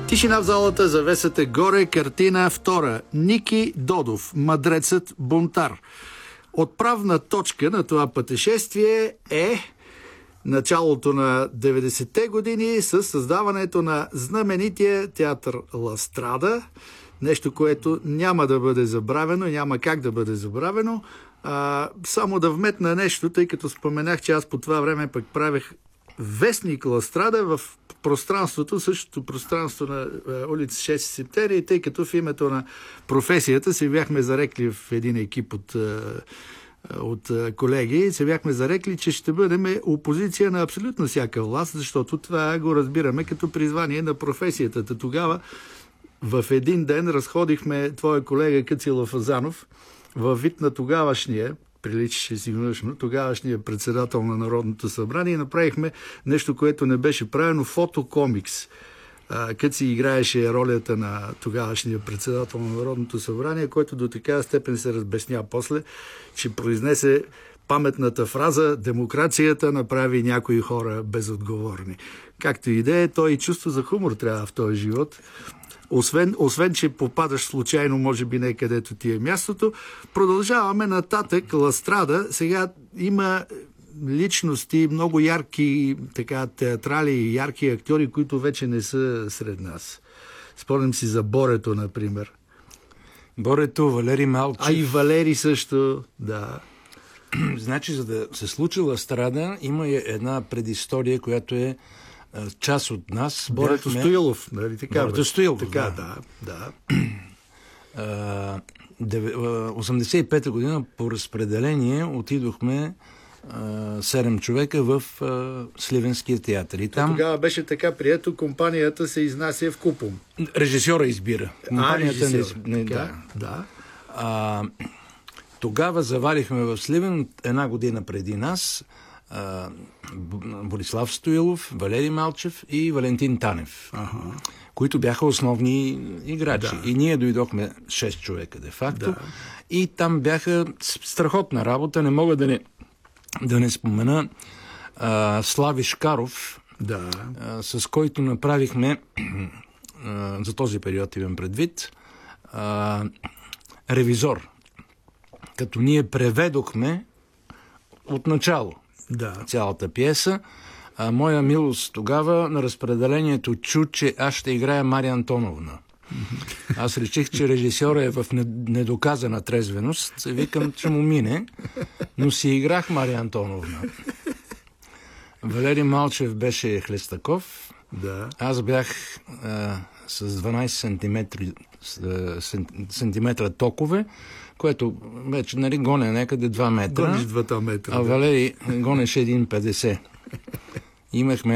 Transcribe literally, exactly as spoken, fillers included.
Тишина в залата, завесата горе, картина втора. Ники Додов, Мъдрецът бунтар. Отправна точка на това пътешествие е началото на деветдесетте години с създаването на знаменития театър Ла Страда. Нещо, което няма да бъде забравено, няма как да бъде забравено. А, само да вметна нещо, тъй като споменах, че аз по това време пък правех вестник Ла Страда в пространството, същото пространство на улица шести септември, тъй като в името на професията се бяхме зарекли в един екип от, от колеги, се бяхме зарекли, че ще бъдем опозиция на абсолютно всяка власт, защото това го разбираме като призвание на професията. Тогава в един ден разходихме твоя колега Къцила Фазанов във вид на тогавашния, приличаше си външно, тогавашния председател на Народното събрание и направихме нещо, което не беше правено, фотокомикс. Къци играеше ролята на тогавашния председател на Народното събрание, който до такава степен се разбесня после, че произнесе паметната фраза «Демокрацията направи някои хора безотговорни». Както и да е, той и чувство за хумор трябва в този живот. Освен, освен, че попадаш случайно, може би не където ти е мястото, продължаваме нататък. Ла Страда сега има личности, много ярки така, театрали и ярки актьори, които вече не са сред нас. Спомням си за Борето, например. Борето, Валери Малчев. А и Валери също, да. Значи, за да се случи Ла Страда, има една предистория, която е част от нас. Борето бяхме... Стоилов, нали така? Борето Стоилов, така, да. да, да. осемдесет и пета година по разпределение отидохме седем човека в Сливенския театър. И там... Тогава беше така прието, компанията се изнася в купом. Режисьора избира. Компанията а, режисьор. не... не така, да. да. А, тогава завалихме в Сливен една година преди нас Борислав Стоилов, Валери Малчев и Валентин Танев, ага. които бяха основни играчи. Да. И ние дойдохме шест човека, де-факто. Да. И там бяха страхотна работа. Не мога да не, да не спомена а, Слави Шкаров, да. а, с който направихме а, за този период имам предвид а, ревизор. Като ние преведохме от начало да. цялата пиеса. А, моя милост тогава на разпределението чу, че аз ще играя Мария Антоновна. Mm-hmm. Аз реших, че режисьора е в недоказана трезвеност. Викам, че му мине, но си играх Мария Антоновна. Валери Малчев беше Хлестаков. Да. Аз бях а, с дванайсет сантиметра токове, което вече, нали, гоня някъде два метра. Гониш двата метра. А Валери гонеше един петдесет. Имахме